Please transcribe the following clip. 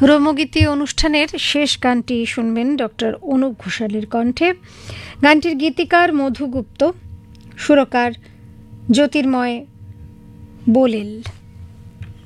রোমগীতি অনুষ্ঠানের শেষ গানটি শুনবেন ডক্টর অনুপ ঘোষালের কণ্ঠে। গানটির গীতিকার মধু গুপ্ত, সুরকার জ্যোতির্ময় বলিল।